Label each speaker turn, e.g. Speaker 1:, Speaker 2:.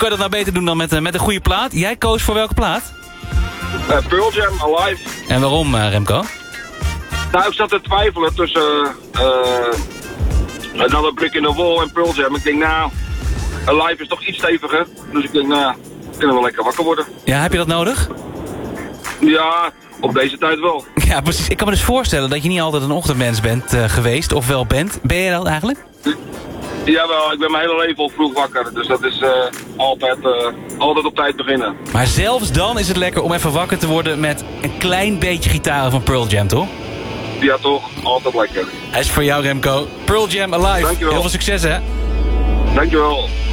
Speaker 1: kan je dat nou beter doen dan met een goede plaat? Jij koos voor welke plaat?
Speaker 2: Pearl Jam, Alive.
Speaker 1: En waarom, Remco?
Speaker 2: Nou, ik zat te twijfelen tussen Another Brick in the Wall en Pearl Jam. Ik denk, nou, Alive is toch iets steviger. Dus ik denk, nou, ik kan wel lekker wakker worden.
Speaker 1: Ja, heb je dat nodig?
Speaker 2: Ja, op deze tijd wel.
Speaker 1: Ja, precies. Ik kan me dus voorstellen dat je niet altijd een ochtendmens bent geweest, of wel bent. Ben je dat eigenlijk?
Speaker 2: Jawel, ik ben mijn hele leven al vroeg wakker. Dus dat is altijd op tijd beginnen.
Speaker 1: Maar zelfs dan is het lekker om even wakker te worden met een klein beetje gitaren van Pearl Jam, toch?
Speaker 2: Ja, toch? Altijd lekker.
Speaker 1: Hij is voor jou, Remco. Pearl Jam Alive.
Speaker 2: Dankjewel.
Speaker 1: Heel veel succes, hè?
Speaker 2: Dankjewel.